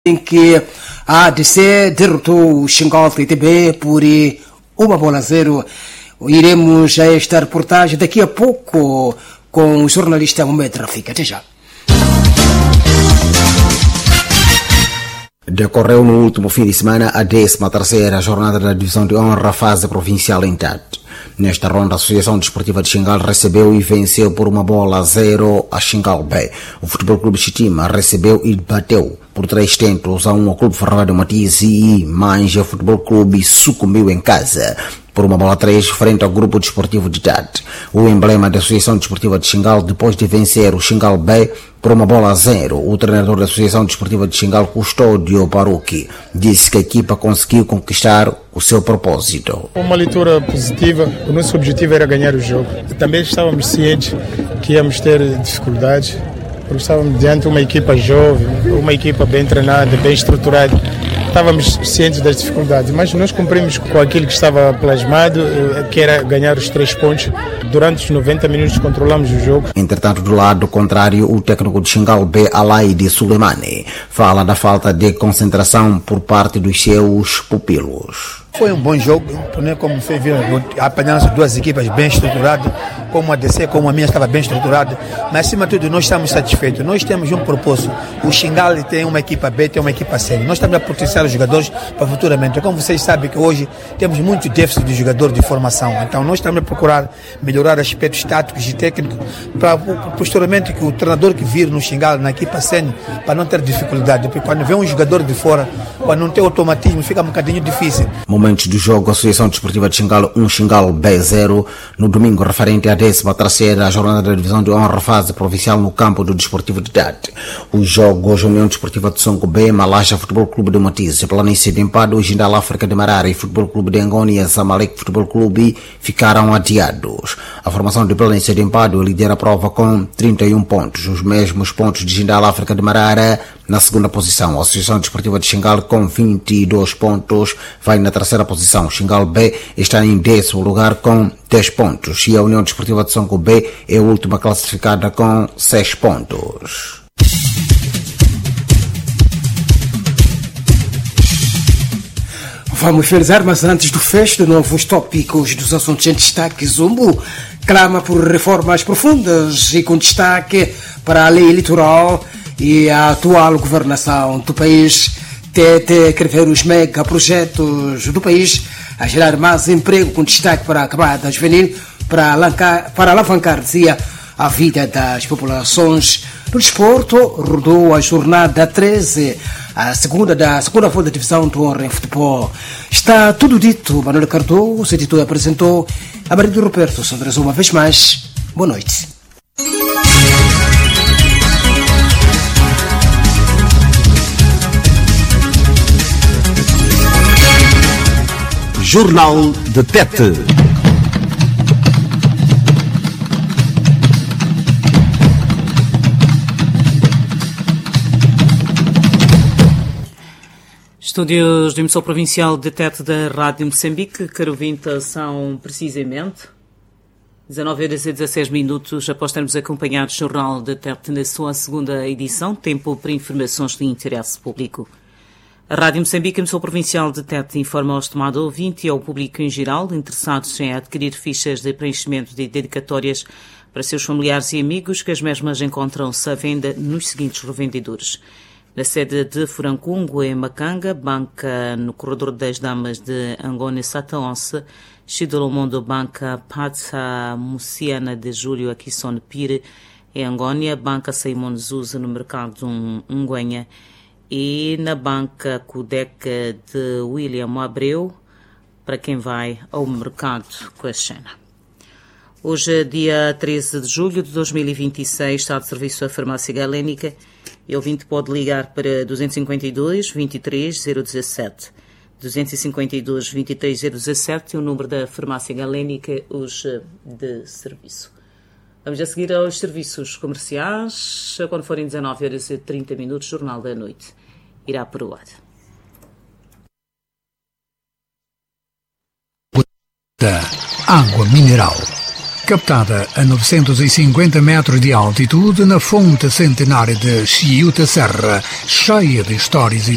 em que a ADC derrotou o Xingal TTB por 1-0. Iremos a esta reportagem daqui a pouco com o jornalista Mohamed Rafik. Até já. Decorreu no último fim de semana a 13ª jornada da Divisão de Honra fase provincial em Tete. Nesta ronda, a Associação Desportiva de Xingal recebeu e venceu por 1-0 a Xingal B. O Futebol Clube Chitima recebeu e bateu por 3-1 ao Clube Ferroviário Matiz e Manja Futebol Clube sucumbiu em casa por 1-3 frente ao Grupo Desportivo de Tete. O emblema da Associação Desportiva de Xingal, depois de vencer o Xingal B por 1-0, o treinador da Associação Desportiva de Xingal, Custódio Baruque, disse que a equipa conseguiu conquistar o seu propósito. Uma leitura positiva, o nosso objetivo era ganhar o jogo. Também estávamos cientes que íamos ter dificuldades, porque estávamos diante de uma equipa jovem, uma equipa bem treinada, bem estruturada. Estávamos cientes das dificuldades, mas nós cumprimos com aquilo que estava plasmado, que era ganhar os 3 pontos. Durante os 90 minutos controlamos o jogo. Entretanto, do lado contrário, o técnico de Xingal B, Alaide Suleimani, fala da falta de concentração por parte dos seus pupilos. Foi um bom jogo, como vocês viram, apanhando as duas equipas bem estruturadas, como a DC, como a minha estava bem estruturada, mas acima de tudo nós estamos satisfeitos. Nós temos um propósito, o Xingal tem uma equipa B, tem uma equipa C, nós estamos a potenciar os jogadores para futuramente. Como vocês sabem que hoje temos muito déficit de jogadores de formação, então nós estamos a procurar melhorar aspectos táticos e técnicos para posteriormente que o treinador que vir no Xingal, na equipa C, para não ter dificuldade, porque quando vem um jogador de fora, quando não tem automatismo, fica um bocadinho difícil. Momentos do jogo, a Associação Desportiva de Xingal 1, Xingal B0, no domingo referente à 13ª jornada da Divisão de Honra fase provincial no campo do Desportivo de Tete. Os jogos União Desportiva de Songo B, Malacha Futebol Clube de Matiz, Planície de Empado, Jindal África de Marara e Futebol Clube de Angônia, Zamalek Futebol Clube ficaram adiados. A formação de Planície de Empado lidera a prova com 31 pontos, os mesmos pontos de Jindal África de Marara na segunda posição. A Associação Desportiva de Xingal com 22 pontos vai na terceira posição. Xingal B está em 10º lugar com 10 pontos e a União Desportiva de Songo B é a última classificada com 6 pontos. Vamos finalizar, mas antes do fecho de novos tópicos dos assuntos em destaque, Zumbo clama por reformas profundas e com destaque para a lei eleitoral e a atual governação do país. TT quer ver os megaprojetos do país a gerar mais emprego com destaque para a camada juvenil, para alavancar, dizia, a vida das populações. No desporto, rodou a jornada 13, a segunda volta da divisão de honra em futebol. Está tudo dito. Manuel Cardoso, editor, apresentou a Maria do Roberto Sandras uma vez mais. Boa noite. Jornal de Tete. Estúdios de emissão provincial de Tete da Rádio Moçambique, caro ouvinte, são precisamente 19h16 após termos acompanhado o Jornal de Tete na sua segunda edição, tempo para informações de interesse público. A Rádio Moçambique, emissão provincial de Tete, informa ao estimado ouvinte e ao público em geral interessados em adquirir fichas de preenchimento de dedicatórias para seus familiares e amigos que as mesmas encontram-se à venda nos seguintes revendedores. Na sede de Furancungo, em Macanga, banca no Corredor das Damas de Angônia Sataonce, Chidolomondo, banca Patsa Muciana de Júlio Aquisson Pire, em Angônia, banca Simon Zuza no mercado Unguenha, e na banca Cudeca de William Abreu, para quem vai ao mercado com a Xena. Hoje, dia 13 de julho de 2026, está de serviço a farmácia galénica e o ouvinte pode ligar para 252 23 017. 252 23 017 é o número da farmácia galénica hoje de serviço. Vamos a seguir aos serviços comerciais. Quando forem 19h30, Jornal da Noite irá para o ar. Água mineral. Captada a 950 metros de altitude na fonte centenária de Chiuta Serra, cheia de histórias e